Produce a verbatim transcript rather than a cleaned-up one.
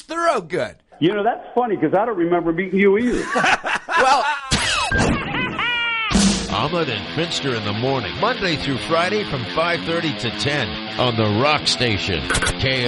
Thorogood. You know, that's funny because I don't remember meeting you either. Well, Ahmed and Finster in the morning, Monday through Friday from five thirty to ten on the Rock Station. K